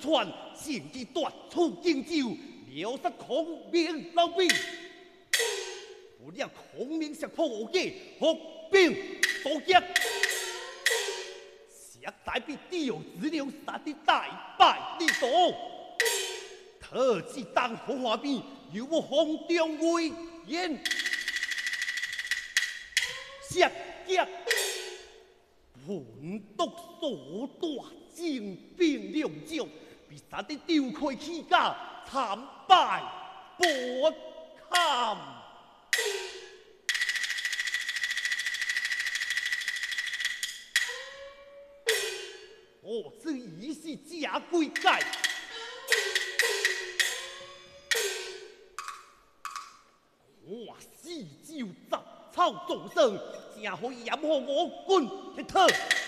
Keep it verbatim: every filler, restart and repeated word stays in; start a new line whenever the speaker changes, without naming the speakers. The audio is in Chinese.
传，甚至夺出荆州，秒杀孔明老兵。不料孔明识破我计，伏兵多击，实在被丢子留杀的大败利多。特指当火画边，有无红中威严？杀击本督所夺精兵两将，被杀得丢开起家，惨败不堪。我这已是假归界。我四周杂草丛生，正好掩护我军铁头。